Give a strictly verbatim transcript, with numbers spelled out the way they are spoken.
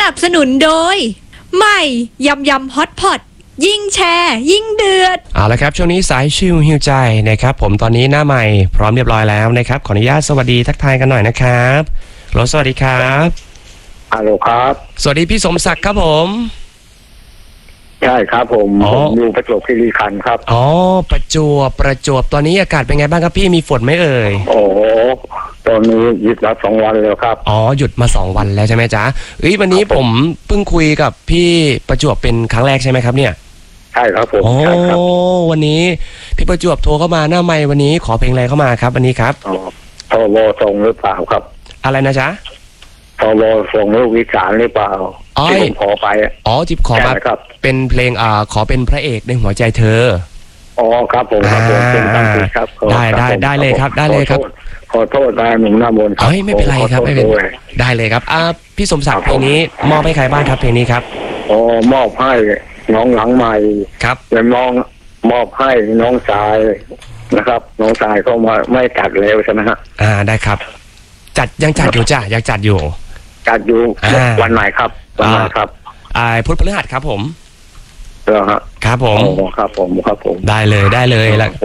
นับสนุนโดยใหม่ยำยำฮอตพอตยิ่งแชร์ยิ่งเดือดเอาละครับช่วงนี้สายชิลฮิวใจนะครับผมตอนนี้หน้าใหม่พร้อมเรียบร้อยแล้วนะครับขออนุญาตสวัสดีทักทายกันหน่อยนะครับฮัลโหลสวัสดีครับฮัลโหลครับสวัสดีพี่สมศักดิ์ครับผมใช่ครับผมผมอยู่ประจวบคีรีขันธ์ครับอ๋อประจวบประจวบตอนนี้อากาศเป็นไงบ้างครับพี่มีฝนไหมเอ่ยโอ้โหตอนนี้หยุดมาสองวันแล้วครับอ๋อหยุดมาสองวันแล้วใช่ไหมจ๊ะเอ้ยวันนี้ผมเพิ่งคุยกับพี่ประจวบเป็นครั้งแรกใช่ไหมครับเนี่ยใช่ครับผมโอ้วันนี้พี่ประจวบโทรเข้ามาหน้าไมค์วันนี้ขอเพลงอะไรเข้ามาครับวันนี้ครับอ๋อทวส่งหรือเปล่าครับอะไรนะจ๊ะทวส่งลูกวิสานหรือเปล่าที่ผมขอไปอ๋อจิบขอมาเป็นเพลงอ่าขอเป็นพระเอกในหัวใจเธออ๋อครับผมครับผมเป็นตั้งใจครับได้ได้ได้เลยครับได้เลยครับขอโทษนะหนุ่มหน้ามนต์ครับไม่เป็นไรครับไม่เป็นได้เลยครับอ่าพี่สมศักดิ์เพลงนี้มอบให้ใครบ้างครับเพลงนี้ครับอ๋อมอบให้น้องหลังใหม่ครับและน้องมอบให้น้องชายนะครับน้องชายเขามาไม่จัดแล้วใช่ไหมฮะอ่าได้ครับจัดยังจัดอยู่จ้ะยังจัดอยู่จัดอยู่วันไหนครับวันไหนครับอ่าพุธพฤหัสครับผมเหรอฮะครับผมครับผมครับผมได้เลยได้เลยแล้ว